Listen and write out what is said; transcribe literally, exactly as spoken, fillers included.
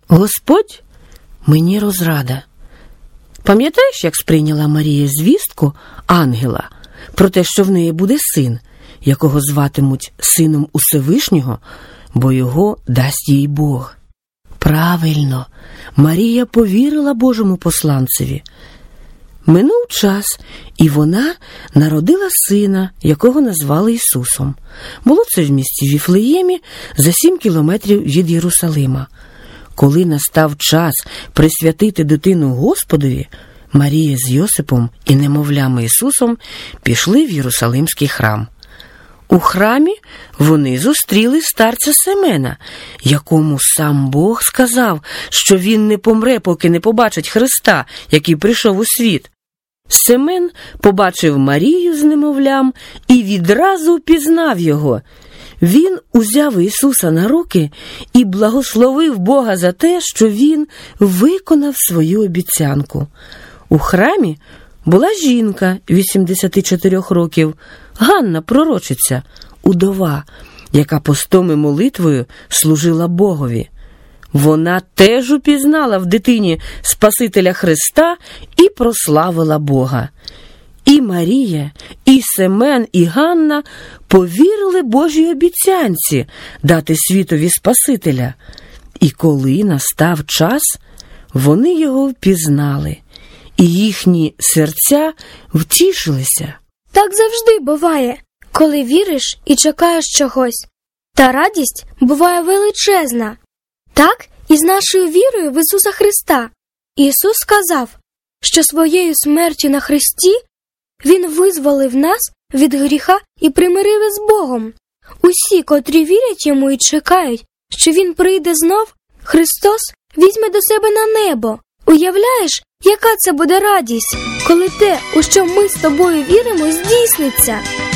Господь мені розрада. Пам'ятаєш, як сприйняла Марія звістку ангела про те, що в неї буде син, якого зватимуть Сином Усевишнього, бо його дасть їй Бог? Правильно, Марія повірила Божому посланцеві. Минув час, і вона народила сина, якого назвали Ісусом. Було це в місті Віфлеємі за сім кілометрів від Єрусалима. Коли настав час присвятити дитину Господові, Марія з Йосипом і немовлям Ісусом пішли в Єрусалимський храм. У храмі вони зустріли старця Семена, якому сам Бог сказав, що він не помре, поки не побачить Христа, який прийшов у світ. Семен побачив Марію з немовлям і відразу пізнав його. Він узяв Ісуса на руки і благословив Бога за те, що Він виконав свою обіцянку. У храмі була жінка вісімдесят чотири років, Ганна, пророчиця, удова, яка постом і молитвою служила Богові. Вона теж упізнала в дитині Спасителя Христа і прославила Бога. І Марія, і Семен, і Ганна повірили Божій обіцянці дати світові Спасителя. І коли настав час, вони його впізнали, і їхні серця втішилися. Так завжди буває, коли віриш і чекаєш чогось. Та радість буває величезна. Так і з нашою вірою в Ісуса Христа. Ісус сказав, що своєю смертю на хресті Він визволив нас від гріха і примирив із Богом. Усі, котрі вірять Йому і чекають, що Він прийде знов, Христос візьме до себе на небо. Уявляєш, яка це буде радість, коли те, у що ми з тобою віримо, здійсниться?